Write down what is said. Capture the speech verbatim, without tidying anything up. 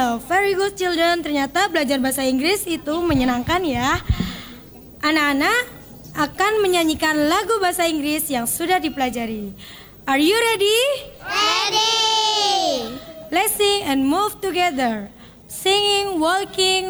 Well, very good children. Ternyata belajar bahasa Inggris itu menyenangkan ya. Anak-anak akan menyanyikan lagu bahasa Inggris yang sudah dipelajari. Are you ready? Ready! Let's sing and move together. Singing, walking,